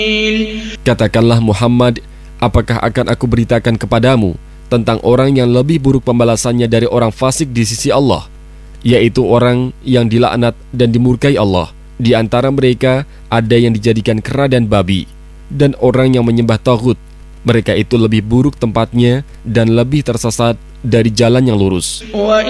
Katakanlah Muhammad, apakah akan aku beritakan kepadamu tentang orang yang lebih buruk pembalasannya dari orang fasik di sisi Allah, yaitu orang yang dilaknat dan dimurkai Allah. Di antara mereka ada yang dijadikan kera dan babi, dan orang yang menyembah taghut. Mereka itu lebih buruk tempatnya dan lebih tersesat dari jalan yang lurus.